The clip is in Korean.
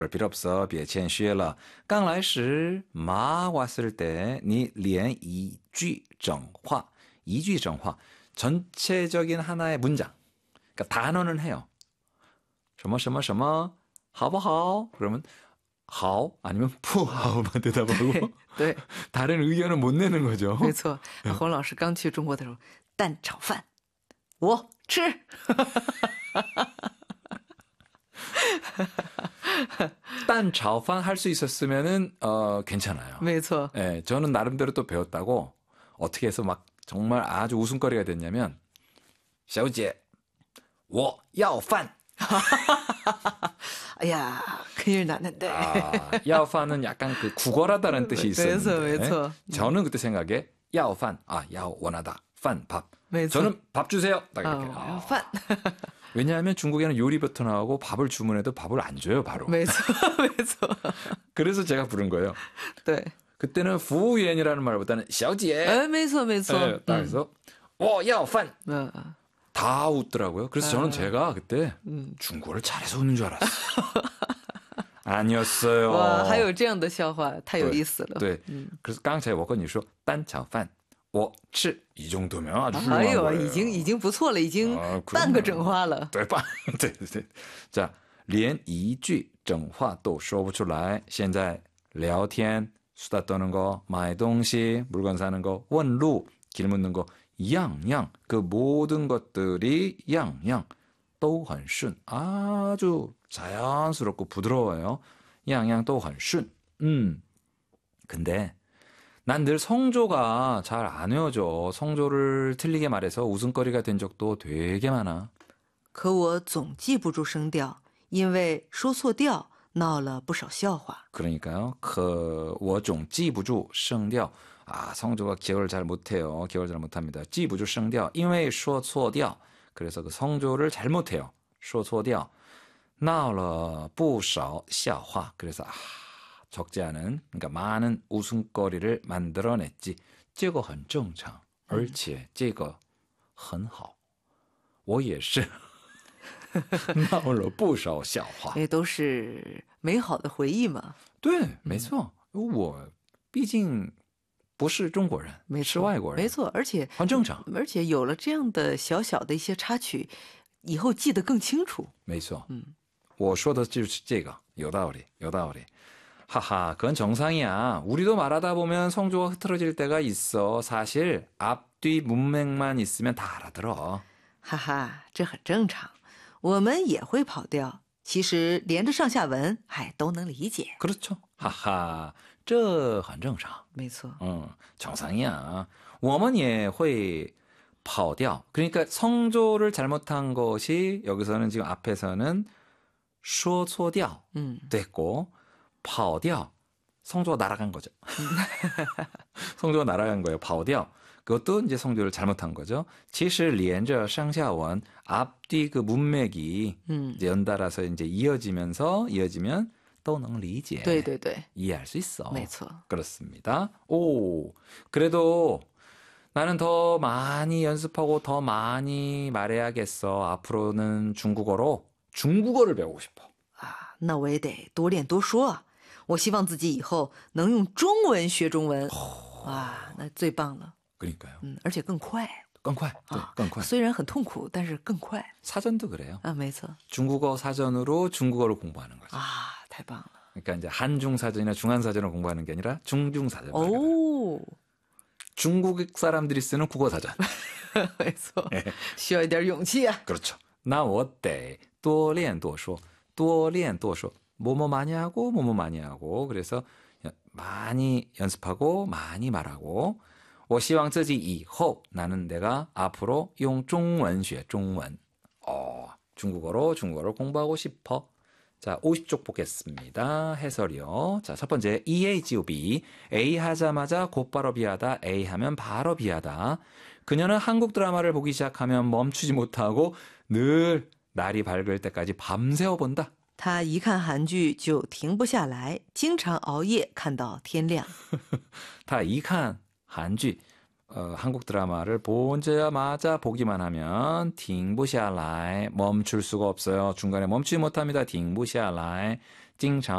필요 없어, 别谦虚了. 刚来时, 막 왔을 때, 你连一句整话, 一句整话, 전체적인 하나의 문장. 그러니까 단어는 해요. 什么什么什么, 好不好? 그러면 好 아니면 不好만 대답하고 对 다른 의견은 못 내는 거죠. 没错，洪老师刚去中国的时候，蛋炒饭，我吃。 딴炒饭 할 수 있었으면은 괜찮아요. 没错， 예, 저는 나름대로 또 배웠다고 어떻게 해서 막 정말 아주 웃음거리가 됐냐면 小姐我要饭哎呀，큰일 났는데. 要饭은 약간 그 구걸하다는 뜻이 있었는데 매서. 저는 그때 생각에 要饭 야 원하다 饭 밥 매서. 저는 밥 주세요 딱 이렇게 饭. 왜냐하면 중국에는 요리부터 나오고 밥을 주문해도 밥을 안 줘요 바로. 매서. 그래서 제가 부른 거예요. 네. 그때는服务员이라는 말보다는 小姐 매서. 네, 딱 해서 我要饭 다 웃더라고요. 그래서 저는 제가 그때 중국어를 잘해서 웃는 줄 알았어요. 아니었어요. 와, 还有这样的笑话太有意思了. 네. 그래서 刚才我跟你说蛋炒饭我吃 이 정도면 아주 훌륭한 거예요. 哎呦，已经不错了，已经半个整话了. 对吧? 对. 자, 连一句整话都说不出来. 现在聊天, 수다 떠는 거, 买东西, 물건 사는 거, 问路, 길 묻는 거, 양양, 그 모든 것들이 양양, 都很顺, 아주 자연스럽고 부드러워요. 양양 都很顺. 근데 난 늘 성조가 잘 안 외워져. 성조를 틀리게 말해서 웃음거리가 된 적도 되게 많아. 可我总记不住声调，因为说错调闹了不少笑话. 그러니까요. 我总记不住声调. 성조가 기억을 잘 못해요. 기억을 잘 못합니다. 记不住声调, 因为说错调. 그래서 그 성조를 잘 못해요. 说错调. 闹了不少笑话. 그래서 적지 않은, 그러니까 많은 웃음거리를 만들어냈지. 这个很正常，而且这个很好，我也是闹了不少笑话。 也都是美好的回忆嘛。 对，没错，我毕竟不是中国人，是外国人， 没错，而且很正常， 而且有了这样的小小的一些插曲，以后记得更清楚。 没错，我说的就是这个，有道理，有道理。 하하, 그건 정상이야. 우리도 말하다 보면 성조가 흐트러질 때가 있어. 사실 앞뒤 문맥만 있으면 다 알아들어. 哈哈，这很正常。我们也会跑调，其实连着上下文，都能理解。 그렇죠. 하하, 这很正常。 没错。 정상이야. 我们也会跑调. 그러니까 성조를 잘못한 것이 여기서는 지금 앞에서는 说错调 됐고 跑调 성조가 날아간 거죠. 성조가 날아간 거예요. 跑调 그것도 이제 성조를 잘못한 거죠. 其实连着上下文 앞뒤 그 문맥이 이제 연달아서 이제 이어지면 또能理解. 对对对. 이해할 수 있어. 没错. 그렇습니다. 오, 그래도 나는 더 많이 연습하고 더 많이 말해야겠어. 앞으로는 중국어를 배우고 싶어. 那我也得多练多说啊。我希望自己以后能用中文学中文。那最棒了。 그러니까요. 而且更快. 更快. 네, 更快. 虽然很痛苦，但是更快. 사전도 그래요. 没错. 중국어 사전으로 중국어를 공부하는 거죠. 太棒了. 그러니까 이제 한중 사전이나 중한 사전을 공부하는 게 아니라 중중 사전. 오. 중국 사람들이 쓰는 국어 사전. 没错. 需要一点勇气啊. 그렇죠. 那我得多练多说. 多练多说. 뭐뭐 많이 하고 그래서 많이 연습하고 많이 말하고 我希望自己以后 나는 내가 앞으로 用中文学中文 중국어를 공부하고 싶어. 자, 50쪽 보겠습니다. 해설이요. 자, 첫 번째 EAGOB A 하자마자 곧바로 B하다. A 하면 바로 B하다. 그녀는 한국 드라마를 보기 시작하면 멈추지 못하고 늘 날이 밝을 때까지 밤새워 본다. 他一看韩剧就停不下来，经常熬夜看到天亮。 他一看韩剧 한국 드라마를 보자마자 보기만 하면 停不下来 멈출 수가 없어요. 중간에 멈추지 못합니다. 停不下来经常